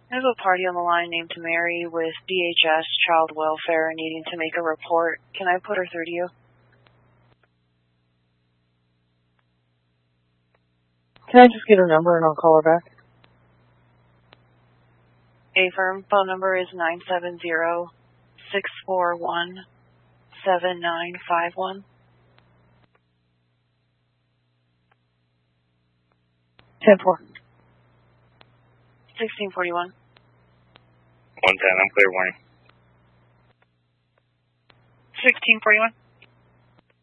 I have a party on the line named Mary with DHS Child Welfare needing to make a report. Can I put her through to you? Can I just get her number and I'll call her back? A-firm phone number is 970-641-7951. 10-4. 1641. 110, I'm clear, warning. 1641.